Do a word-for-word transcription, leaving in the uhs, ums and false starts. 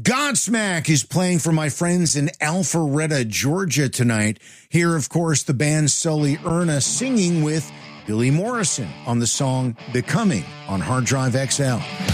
Godsmack is playing for my friends in Alpharetta, Georgia tonight. Here, of course, the band Sully Erna singing with Billy Morrison on the song Becoming on Hard Drive X L.